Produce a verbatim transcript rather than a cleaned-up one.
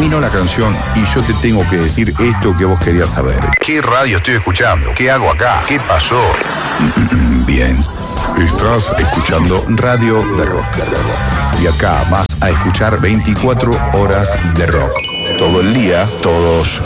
termino la canción y yo te tengo que decir esto que vos querías saber. ¿Qué radio estoy escuchando? ¿Qué hago acá? ¿Qué pasó? Bien. Estás escuchando Radio de Rock. Y acá vas a escuchar veinticuatro horas de rock. Todo el día, todos